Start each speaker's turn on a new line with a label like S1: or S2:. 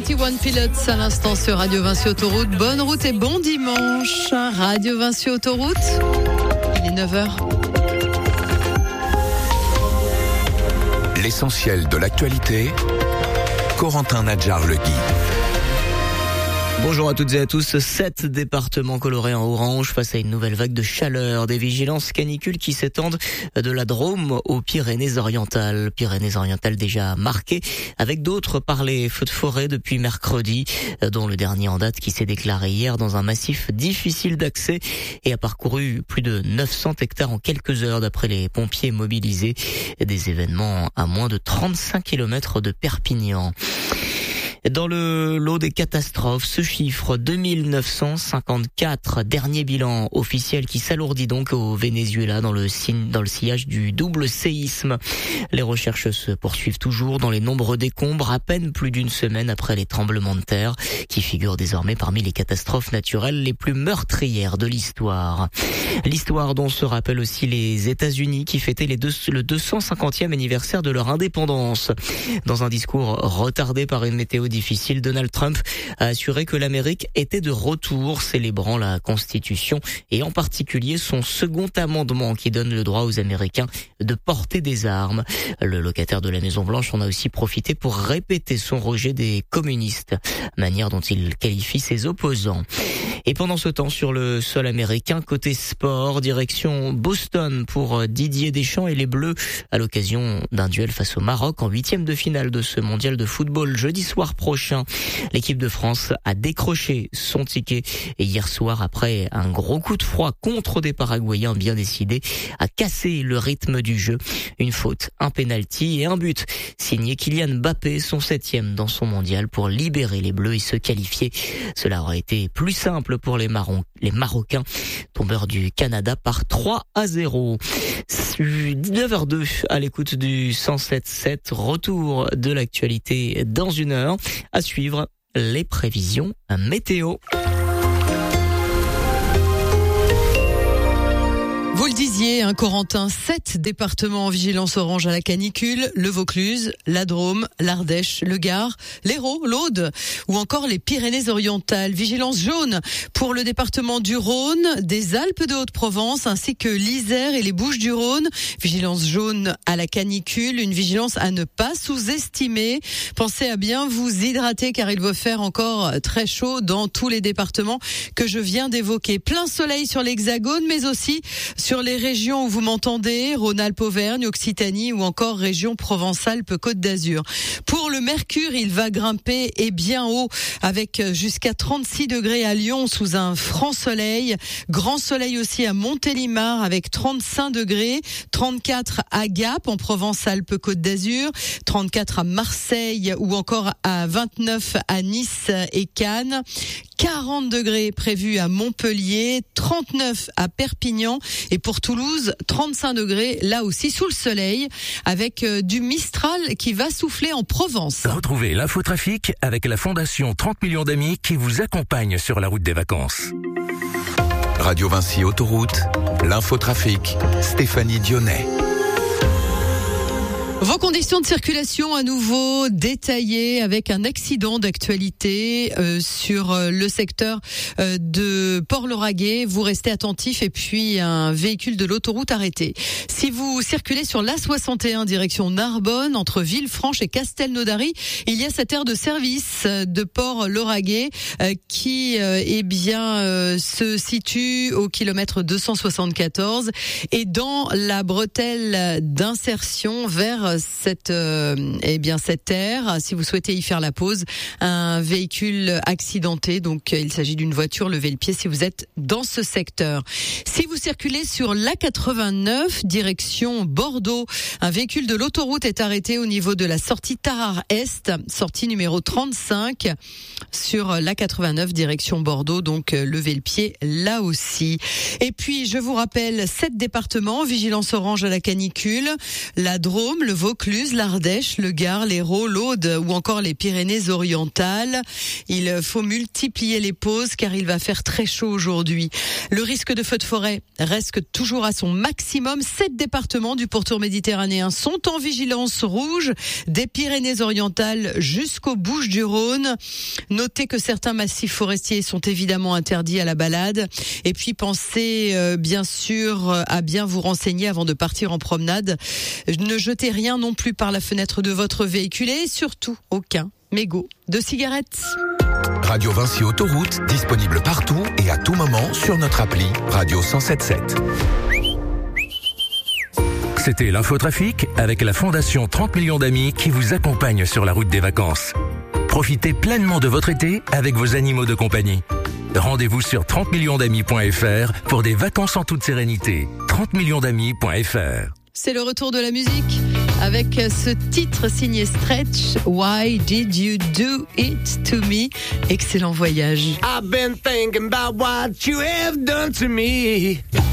S1: One Pilots à l'instant sur Radio Vinci Autoroute. Bonne route et bon dimanche. Radio Vinci Autoroute. Il est 9h.
S2: L'essentiel de l'actualité. Corentin Nadjar-Legui.
S3: Bonjour à toutes et à tous. 7 départements colorés en orange face à une nouvelle vague de chaleur. Des vigilances canicules qui s'étendent de la Drôme aux Pyrénées-Orientales. Pyrénées-Orientales déjà marquées avec d'autres par les feux de forêt depuis mercredi, dont le dernier en date qui s'est déclaré hier dans un massif difficile d'accès et a parcouru plus de 900 hectares en quelques heures d'après les pompiers mobilisés. Des événements à moins de 35 km de Perpignan. Dans le lot des catastrophes, ce chiffre 2954, dernier bilan officiel qui s'alourdit donc au Venezuela dans le sillage du double séisme. Les recherches se poursuivent toujours dans les nombreux décombres à peine plus d'une semaine après les tremblements de terre qui figurent désormais parmi les catastrophes naturelles les plus meurtrières de l'histoire. L'histoire dont se rappellent aussi les États-Unis qui fêtaient le 250e anniversaire de leur indépendance. Dans un discours retardé par une météo difficile, Donald Trump a assuré que l'Amérique était de retour, célébrant la Constitution et en particulier son second amendement qui donne le droit aux Américains de porter des armes. Le locataire de la Maison-Blanche en a aussi profité pour répéter son rejet des communistes, manière dont il qualifie ses opposants. Et pendant ce temps, sur le sol américain, côté sport, direction Boston pour Didier Deschamps et les Bleus à l'occasion d'un duel face au Maroc en 8e de finale de ce mondial de football jeudi soir prochain. L'équipe de France a décroché son ticket et hier soir, après un gros coup de froid contre des Paraguayens bien décidés, a cassé le rythme du jeu. Une faute, un penalty et un but. Signé Kylian Mbappé, son 7e dans son mondial pour libérer les Bleus et se qualifier. Cela aurait été plus simple pour les Marocains, tombeurs du Canada par 3-0. 9h02 à l'écoute du 107.7, retour de l'actualité dans une heure. À suivre les prévisions météo.
S1: Vous le disiez, Corentin, 7 départements en vigilance orange à la canicule, le Vaucluse, la Drôme, l'Ardèche, le Gard, l'Hérault, l'Aude ou encore les Pyrénées-Orientales. Vigilance jaune pour le département du Rhône, des Alpes de Haute-Provence ainsi que l'Isère et les Bouches-du-Rhône. Vigilance jaune à la canicule, une vigilance à ne pas sous-estimer. Pensez à bien vous hydrater car il va faire encore très chaud dans tous les départements que je viens d'évoquer. Plein soleil sur l'Hexagone mais aussi sur les régions où vous m'entendez, Rhône-Alpes, Auvergne, Occitanie ou encore région Provence-Alpes-Côte d'Azur. Pour le mercure, il va grimper et bien haut avec jusqu'à 36 degrés à Lyon sous un franc soleil. Grand soleil aussi à Montélimar avec 35 degrés, 34 à Gap en Provence-Alpes-Côte d'Azur, 34 à Marseille ou encore à 29 à Nice et Cannes. 40 degrés prévus à Montpellier, 39 à Perpignan et pour Toulouse, 35 degrés là aussi sous le soleil avec du Mistral qui va souffler en Provence.
S2: Retrouvez l'infotrafic avec la Fondation 30 millions d'amis qui vous accompagne sur la route des vacances. Radio Vinci Autoroute, l'infotrafic, Stéphanie Dionnet.
S1: Vos conditions de circulation à nouveau détaillées avec un accident d'actualité sur le secteur de Port-Lauragais. Vous restez attentifs et puis un véhicule de l'autoroute arrêté. Si vous circulez sur l'A61 direction Narbonne entre Villefranche et Castelnaudary, il y a cette aire de service de Port-Lauragais qui se situe au kilomètre 274 et dans la bretelle d'insertion vers cette aire. Si vous souhaitez y faire la pause, un véhicule accidenté, donc il s'agit d'une voiture, levez le pied si vous êtes dans ce secteur. Si vous circulez sur l'A89 direction Bordeaux, un véhicule de l'autoroute est arrêté au niveau de la sortie Tarare-Est, sortie numéro 35 sur l'A89 direction Bordeaux, donc levez le pied là aussi. Et puis je vous rappelle 7 départements, vigilance orange à la canicule, la Drôme, le Vaucluse, l'Ardèche, le Gard, l'Hérault, l'Aude ou encore les Pyrénées-Orientales. Il faut multiplier les pauses car il va faire très chaud aujourd'hui. Le risque de feu de forêt reste toujours à son maximum. 7 départements du pourtour méditerranéen sont en vigilance rouge, des Pyrénées-Orientales jusqu'aux Bouches-du-Rhône. Notez que certains massifs forestiers sont évidemment interdits à la balade. Et puis pensez bien sûr à bien vous renseigner avant de partir en promenade. Ne jetez rien non plus par la fenêtre de votre véhicule et surtout aucun mégot de cigarettes.
S2: Radio Vinci Autoroute, disponible partout et à tout moment sur notre appli Radio 107.7. C'était l'infotrafic avec la Fondation 30 millions d'amis qui vous accompagne sur la route des vacances. Profitez pleinement de votre été avec vos animaux de compagnie. Rendez-vous sur 30millionsdamis.fr pour des vacances en toute sérénité. 30millionsdamis.fr.
S1: C'est le retour de la musique avec ce titre signé Stretch, Why Did You Do It To Me? Excellent voyage.
S4: I've been thinking about what you have done to me.